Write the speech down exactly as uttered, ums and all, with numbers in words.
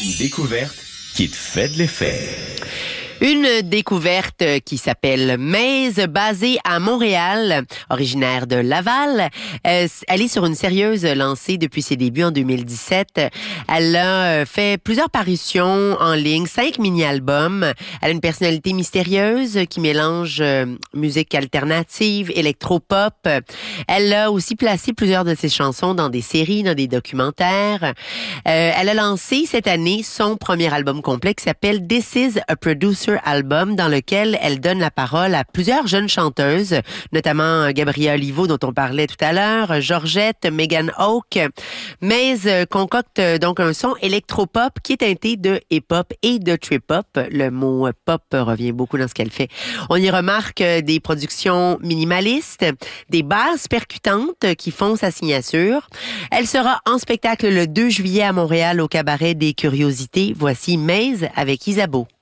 Une découverte qui te fait de l'effet. Une découverte qui s'appelle Maze, basée à Montréal, originaire de Laval. Euh, elle est sur une sérieuse lancée depuis ses débuts en deux mille dix-sept. Elle a fait plusieurs parutions en ligne, cinq mini-albums. Elle a une personnalité mystérieuse qui mélange euh, musique alternative, électropop. Elle a aussi placé plusieurs de ses chansons dans des séries, dans des documentaires. Euh, elle a lancé cette année son premier album complet qui s'appelle This is a Producer Album, dans lequel elle donne la parole à plusieurs jeunes chanteuses, notamment Gabrielle Olivo dont on parlait tout à l'heure, Georgette, Megan Hawke. Maze concocte donc un son électropop qui est teinté de hip-hop et de trip-hop. Le mot pop revient beaucoup dans ce qu'elle fait. On y remarque des productions minimalistes, des basses percutantes qui font sa signature. Elle sera en spectacle le deux juillet à Montréal au Cabaret des Curiosités. Voici Maze avec Isabeau.